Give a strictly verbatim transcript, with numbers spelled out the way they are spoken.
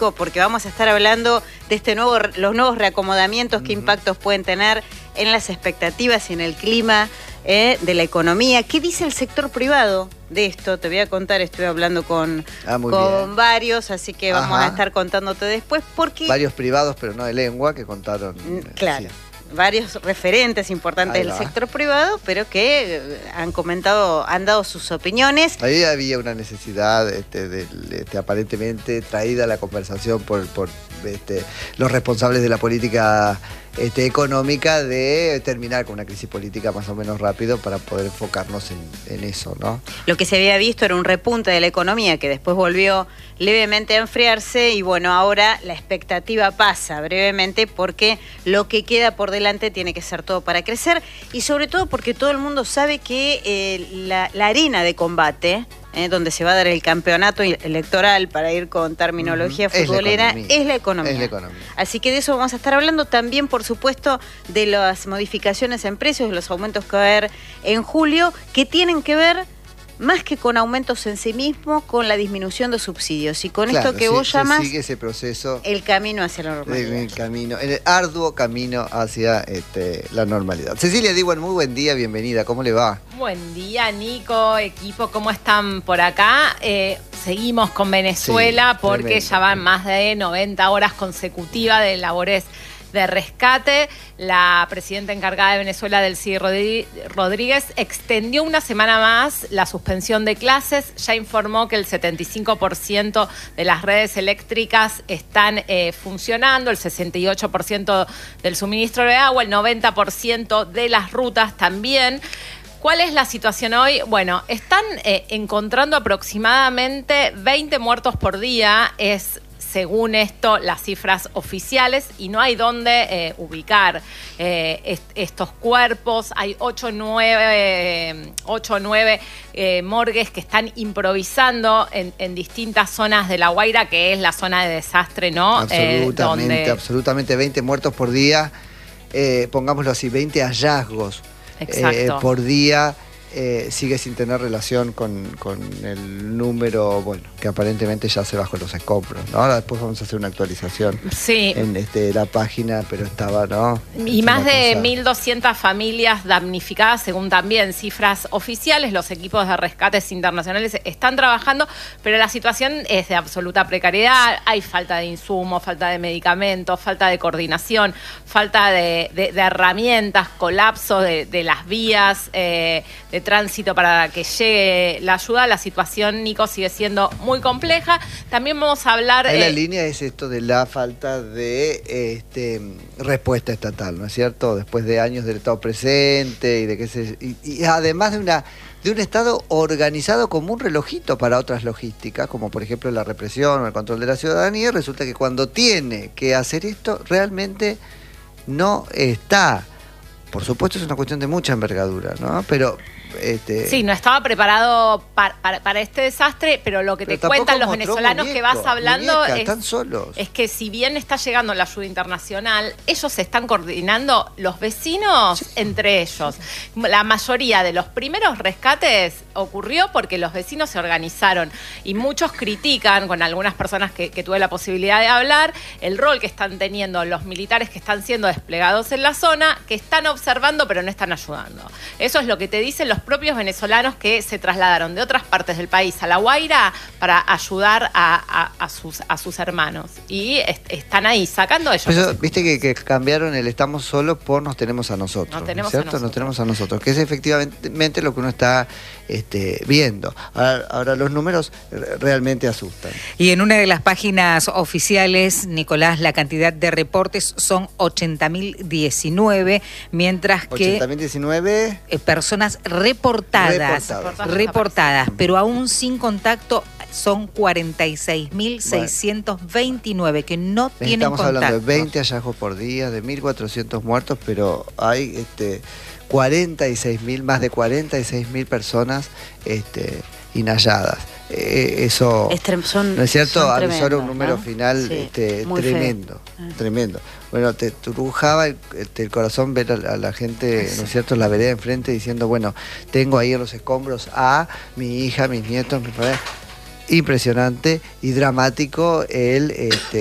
porque vamos a estar hablando de este nuevo, los nuevos reacomodamientos, qué impactos pueden tener en las expectativas y en el clima eh, de la economía. ¿Qué dice el sector privado de esto? Te voy a contar, estuve hablando con, ah, con varios, así que vamos Ajá. a estar contándote después. Porque varios privados, pero no de lengua, que contaron. Claro. Sí. Varios referentes importantes del sector privado, pero que han comentado, han dado sus opiniones. Ahí había una necesidad este, de, este, aparentemente traída a la conversación por, por este, los responsables de la política este, económica de terminar con una crisis política más o menos rápido para poder enfocarnos en, en eso, ¿no? Lo que se había visto era un repunte de la economía que después volvió levemente a enfriarse y bueno, ahora la expectativa pasa brevemente porque lo que queda por delante tiene que ser todo para crecer y sobre todo porque todo el mundo sabe que eh, la, la arena de combate, eh, donde se va a dar el campeonato electoral, para ir con terminología uh-huh. futbolera, es la, es la economía. Es la economía. Así que de eso vamos a estar hablando también, por supuesto, de las modificaciones en precios, de los aumentos que va a haber en julio, que tienen que ver más que con aumentos en sí mismo, con la disminución de subsidios. Y con claro, esto que sí, vos llamas sigue ese proceso, el camino hacia la normalidad. El camino, el arduo camino hacia este, la normalidad. Cecilia Diwan, muy buen día, bienvenida, ¿cómo le va? Buen día, Nico, equipo, ¿cómo están por acá? Eh, seguimos con Venezuela sí, porque tremendo. Ya van más de noventa horas consecutivas de labores de rescate. La presidenta encargada de Venezuela, Delcy Rodríguez, extendió una semana más la suspensión de clases. Ya informó que el setenta y cinco por ciento de las redes eléctricas están eh, funcionando, el sesenta y ocho por ciento del suministro de agua, el noventa por ciento de las rutas también. ¿Cuál es la situación hoy? Bueno, están eh, encontrando aproximadamente veinte muertos por día. Es según esto, las cifras oficiales, y no hay dónde eh, ubicar eh, est estos cuerpos. Hay ocho o nueve eh, morgues que están improvisando en, en distintas zonas de La Guaira, que es la zona de desastre, ¿no? Absolutamente, eh, donde... absolutamente. veinte muertos por día, eh, pongámoslo así, veinte hallazgos eh, por día. Eh, sigue sin tener relación con, con el número, bueno, que aparentemente ya se bajó los escombros, ¿no? Ahora después vamos a hacer una actualización sí. en este, la página, pero estaba, ¿no? Y es más de cosa... mil doscientas familias damnificadas, según también cifras oficiales. Los equipos de rescates internacionales están trabajando, pero la situación es de absoluta precariedad. Hay falta de insumos, falta de medicamentos, falta de coordinación, falta de, de, de herramientas, colapso de, de las vías, eh, de tránsito para que llegue la ayuda. La situación, Nico, sigue siendo muy compleja. También vamos a hablar... Ahí la eh, línea es esto de la falta de este, respuesta estatal, ¿no es cierto? Después de años del Estado presente y de que se, y, y además de una de un Estado organizado como un relojito para otras logísticas, como por ejemplo la represión o el control de la ciudadanía, resulta que cuando tiene que hacer esto realmente no está. Por supuesto es una cuestión de mucha envergadura, ¿no? Pero Este... Sí, no estaba preparado para, para, para este desastre, pero lo que pero te cuentan los venezolanos muñeco, que vas hablando muñeca, es, están solos. es que si bien está llegando la ayuda internacional, ellos se están coordinando, los vecinos, sí. entre ellos. La mayoría de los primeros rescates ocurrió porque los vecinos se organizaron y muchos critican, con algunas personas que, que tuve la posibilidad de hablar, el rol que están teniendo los militares que están siendo desplegados en la zona, que están observando pero no están ayudando. Eso es lo que te dicen los propios venezolanos que se trasladaron de otras partes del país a La Guaira para ayudar a, a, a, sus, a sus hermanos. Y est están ahí, sacando ellos. Pero, viste que, que cambiaron el estamos solos por nos tenemos a nosotros. Nos tenemos ¿cierto? a nosotros. Nos tenemos a nosotros, que es efectivamente lo que uno está este, viendo. Ahora, ahora los números realmente asustan. Y en una de las páginas oficiales, Nicolás, la cantidad de reportes son ochenta mil diecinueve, mientras que... ochenta mil diecinueve... Eh, personas reportadas, reportadas, reportadas, pero aún sin contacto son cuarenta y seis mil seiscientos veintinueve que no tienen Estamos contacto. hablando de veinte hallazgos por día, de mil cuatrocientos muertos, pero hay este, cuarenta y seis mil, más de cuarenta y seis mil personas este, inhalladas. Eh, eso, son, ¿no es cierto? Avisar un número ¿no? final sí, este, tremendo, feo. tremendo. Bueno, te trujaba el, el corazón ver a, a la gente, sí. ¿no es cierto?, la vereda enfrente diciendo, bueno, tengo ahí en los escombros a mi hija, mis nietos, mi familia. impresionante y dramático el este,